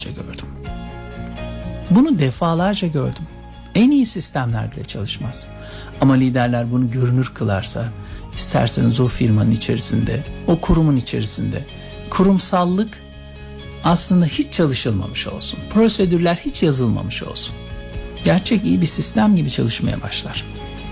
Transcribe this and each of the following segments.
gördüm. Bunu defalarca gördüm. En iyi sistemler bile çalışmaz. Ama liderler bunu görünür kılarsa, isterseniz o firmanın içerisinde, o kurumun içerisinde kurumsallık aslında hiç çalışılmamış olsun. Prosedürler hiç yazılmamış olsun. Gerçek iyi bir sistem gibi çalışmaya başlar.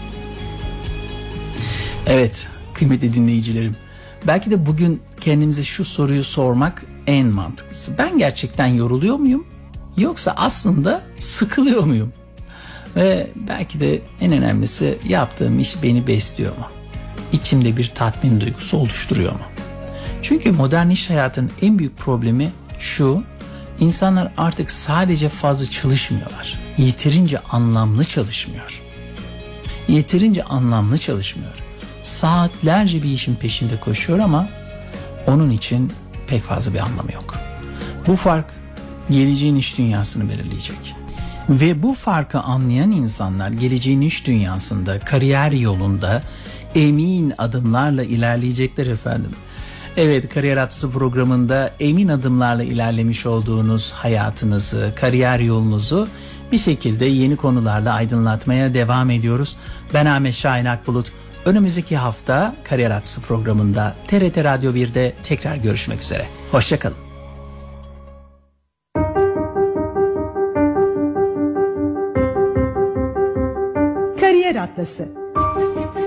Evet, kıymetli dinleyicilerim. Belki de bugün kendimize şu soruyu sormak en mantıklısı. Ben gerçekten yoruluyor muyum? Yoksa aslında sıkılıyor muyum? Ve belki de en önemlisi, yaptığım iş beni besliyor mu? İçimde bir tatmin duygusu oluşturuyor mu? Çünkü modern iş hayatının en büyük problemi şu: insanlar artık sadece fazla çalışmıyorlar. Yeterince anlamlı çalışmıyor. Yeterince anlamlı çalışmıyor. Saatlerce bir işin peşinde koşuyor ama onun için pek fazla bir anlamı yok. Bu fark geleceğin iş dünyasını belirleyecek. Ve bu farkı anlayan insanlar geleceğin iş dünyasında, kariyer yolunda emin adımlarla ilerleyecekler efendim. Evet, Kariyer Haftası programında emin adımlarla ilerlemiş olduğunuz hayatınızı, kariyer yolunuzu bir şekilde yeni konularla aydınlatmaya devam ediyoruz. Ben Ahmet Şahin Akbulut. Önümüzdeki hafta Kariyer Haftası programında TRT Radyo 1'de tekrar görüşmek üzere. Hoşça kalın. Kariyer Atlası.